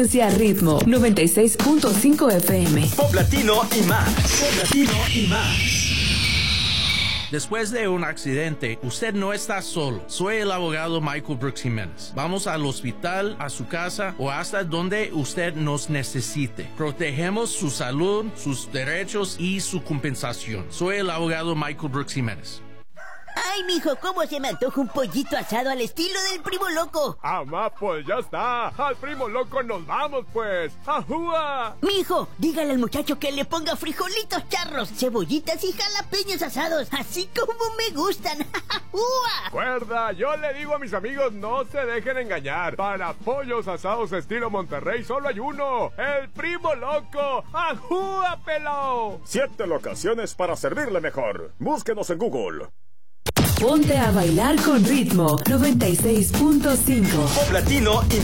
Ritmo 96.5 FM. Pop latino y más. Pop latino y más. Después de un accidente, usted no está solo. Soy el abogado Michael Brooks Jiménez. Vamos al hospital, a su casa o hasta donde usted nos necesite. Protegemos su salud, sus derechos y su compensación. Soy el abogado Michael Brooks Jiménez. Ay, mijo, cómo se me antoja un pollito asado al estilo del Primo Loco. Amá, pues ya está. Al Primo Loco nos vamos, pues. ¡Ajúa! Mijo, dígale al muchacho que le ponga frijolitos charros, cebollitas y jalapeños asados, así como me gustan. ¡Ajúa! Cuerda, yo le digo a mis amigos, no se dejen engañar. Para pollos asados estilo Monterrey solo hay uno. El Primo Loco. ¡Ajúa, pelao! 7 locaciones para servirle mejor. Búsquenos en Google. Ponte a bailar con ritmo 96.5. Pop latino y